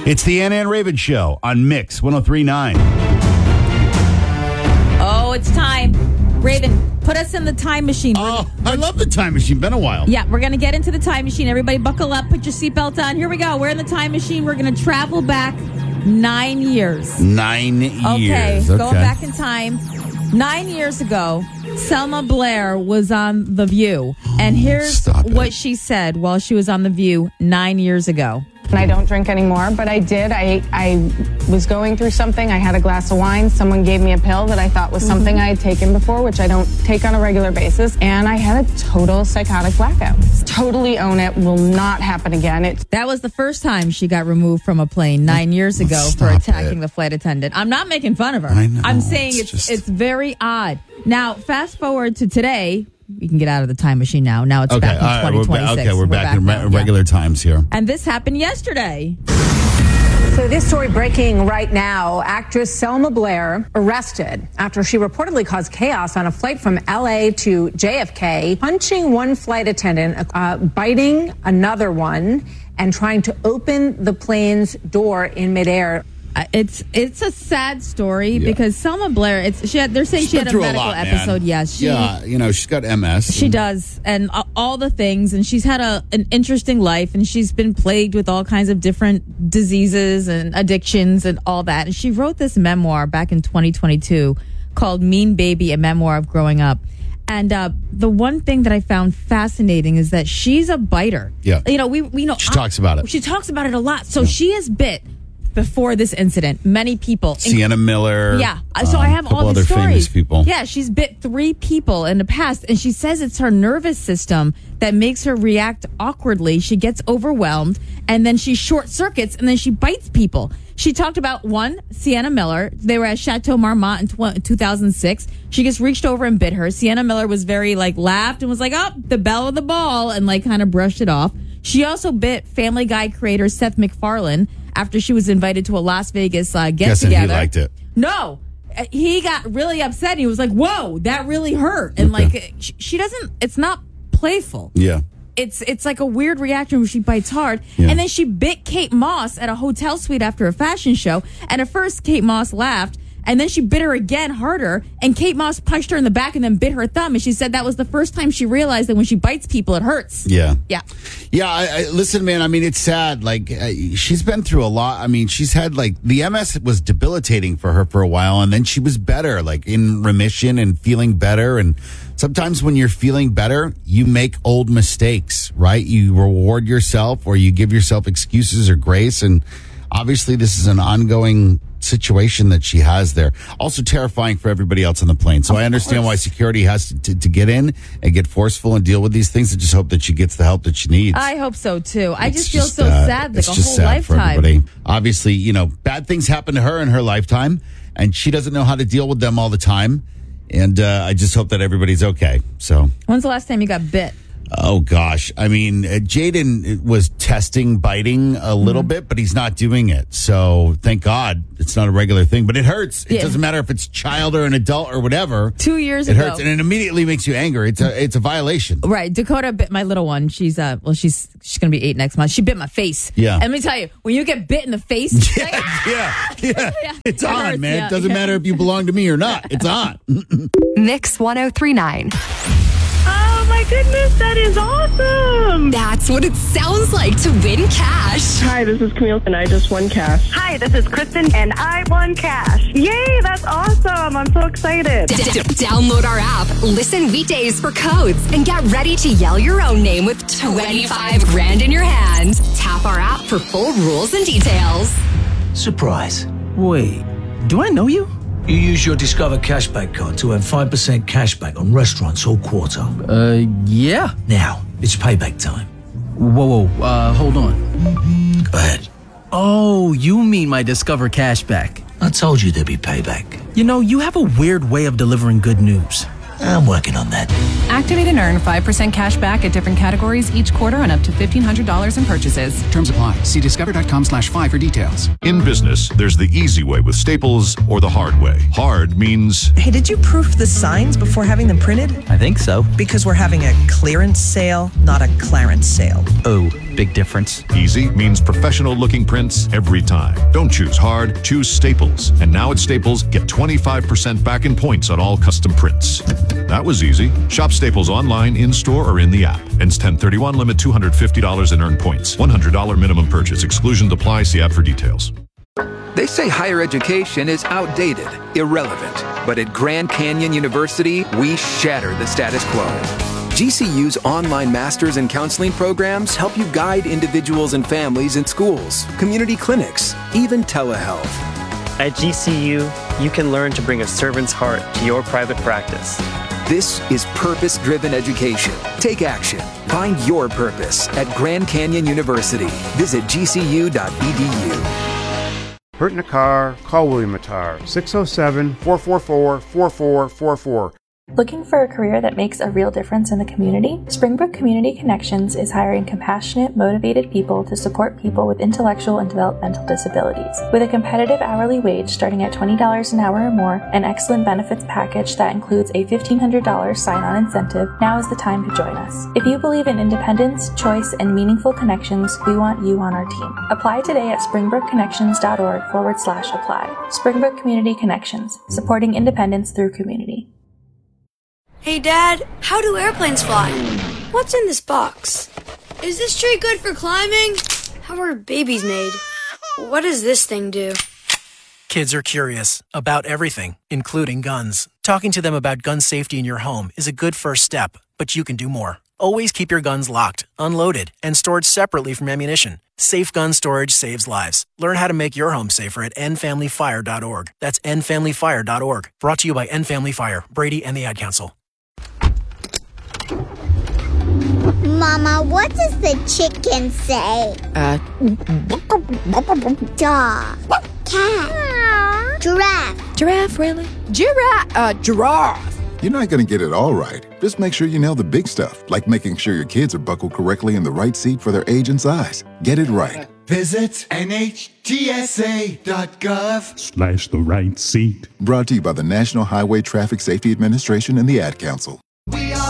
It's the Anna and Raven Show on Mix 103.9. Oh, it's time. Raven, put us in the time machine. Oh, I love the time machine. Been a while. Yeah, we're going to get into the time machine. Everybody buckle up. Put your seatbelt on. Here we go. We're in the time machine. We're going to travel back 9 years. 9 years. Okay, going back in time. 9 years ago, Selma Blair was on The View. And here's what she said while she was on The View 9 years ago. I don't drink anymore, but I did. I was going through something. I had a glass of wine. Someone gave me a pill that I thought was something I had taken before, which I don't take on a regular basis. And I had a total psychotic blackout. Totally own it. Will not happen again. That was the first time she got removed from a plane 9 years ago for attacking the flight attendant. I'm not making fun of her. I know. I'm saying it's very odd. Now, fast forward to today. We can get out of the time machine now. Now it's back in 2026. We're back in regular times here. And this happened yesterday. So this story breaking right now. Actress Selma Blair arrested after she reportedly caused chaos on a flight from L.A. to JFK, punching one flight attendant, biting another one, and trying to open the plane's door in midair. It's a sad story because Selma Blair. They're saying she had a medical episode. Yes, she's got MS. She does, and all the things, and she's had an interesting life, and she's been plagued with all kinds of different diseases and addictions and all that. And she wrote this memoir back in 2022 called "Mean Baby: A Memoir of Growing Up." And the one thing that I found fascinating is that she's a biter. Yeah, we know she talks about it. She talks about it a lot. So she has bit. Before this incident, many people. Sienna Miller. Yeah. So I have all these stories. Famous people. Yeah, she's bit 3 people in the past, and she says it's her nervous system that makes her react awkwardly. She gets overwhelmed, and then she short circuits, and then she bites people. She talked about one, Sienna Miller. They were at Chateau Marmont in 2006. She just reached over and bit her. Sienna Miller was very, laughed and was like, oh, the belle of the ball, and, kind of brushed it off. She also bit Family Guy creator Seth MacFarlane after she was invited to a Las Vegas get-together. Guessing he liked it. No. He got really upset. He was like, whoa, that really hurt. And, she doesn't, it's not playful. Yeah. It's like a weird reaction where she bites hard. Yeah. And then she bit Kate Moss at a hotel suite after a fashion show. And at first, Kate Moss laughed. And then she bit her again harder, and Kate Moss punched her in the back and then bit her thumb. And she said that was the first time she realized that when she bites people, it hurts. Yeah. Yeah. Yeah. Listen, man, I mean, it's sad. She's been through a lot. I mean, she's had, the MS was debilitating for her for a while, and then she was better, in remission and feeling better. And sometimes when you're feeling better, you make old mistakes, right? You reward yourself or you give yourself excuses or grace. And obviously, this is an ongoing situation that she has there. Also terrifying for everybody else on the plane. So I understand why security has to get in and get forceful and deal with these things. I just hope that she gets the help that she needs. I hope so too. I just feel so sad, it's a just whole sad lifetime. For everybody. Obviously, bad things happen to her in her lifetime, and she doesn't know how to deal with them all the time. And I just hope that everybody's okay. So, when's the last time you got bit? Oh, gosh. I mean, Jaden was testing biting a little bit, but he's not doing it. So thank God it's not a regular thing, but it hurts. It doesn't matter if it's child or an adult or whatever. 2 years ago. It hurts, and it immediately makes you angry. It's a violation. Right. Dakota bit my little one. She's going to be 8 next month. She bit my face. Yeah. And let me tell you, when you get bit in the face. Yeah. It's on, hurts, man. It doesn't matter if you belong to me or not. It's on. Mix 103.9. Oh my goodness, that is awesome! That's what it sounds like to win cash. Hi, this is Camille, and I just won cash. Hi, this is Kristen, and I won cash. Yay, that's awesome! I'm so excited. Download our app, listen weekdays for codes, and get ready to yell your own name with 25 grand in your hand. Tap our app for full rules and details. Surprise. Wait, do I know you? You use your Discover Cashback card to earn 5% cashback on restaurants all quarter. Yeah. Now, it's payback time. Whoa, hold on. Go ahead. Oh, you mean my Discover Cashback. I told you there'd be payback. You have a weird way of delivering good news. I'm working on that. Activate and earn 5% cash back at different categories each quarter on up to $1,500 in purchases. Terms apply. See discover.com/5 for details. In business, there's the easy way with Staples or the hard way. Hard means... Hey, did you proof the signs before having them printed? I think so. Because we're having a clearance sale, not a Clarence sale. Oh, big difference. Easy means professional-looking prints every time. Don't choose hard, choose Staples. And now at Staples, get 25% back in points on all custom prints. That was easy. Shop Staples online, in-store, or in the app. Ends 10/31, limit $250 in earned points. $100 minimum purchase. Exclusions apply. See app for details. They say higher education is outdated, irrelevant. But at Grand Canyon University, we shatter the status quo. GCU's online master's and counseling programs help you guide individuals and families in schools, community clinics, even telehealth. At GCU, you can learn to bring a servant's heart to your private practice. This is purpose-driven education. Take action. Find your purpose at Grand Canyon University. Visit gcu.edu. Hurt in a car? Call William Attar, 607-444-4444. Looking for a career that makes a real difference in the community? Springbrook Community Connections is hiring compassionate, motivated people to support people with intellectual and developmental disabilities. With a competitive hourly wage starting at $20 an hour or more, an excellent benefits package that includes a $1,500 sign-on incentive, now is the time to join us. If you believe in independence, choice, and meaningful connections, we want you on our team. Apply today at springbrookconnections.org/apply. Springbrook Community Connections, supporting independence through community. Hey Dad, how do airplanes fly? What's in this box? Is this tree good for climbing? How are babies made? What does this thing do? Kids are curious about everything, including guns. Talking to them about gun safety in your home is a good first step, but you can do more. Always keep your guns locked, unloaded, and stored separately from ammunition. Safe gun storage saves lives. Learn how to make your home safer at endfamilyfire.org. That's endfamilyfire.org. Brought to you by End Family Fire, Brady, and the Ad Council. Mama, what does the chicken say? Dog. Cat. Giraffe. Giraffe, really? Giraffe. You're not going to get it all right. Just make sure you nail the big stuff, like making sure your kids are buckled correctly in the right seat for their age and size. Get it right. Visit NHTSA.gov/the right seat. Brought to you by the National Highway Traffic Safety Administration and the Ad Council.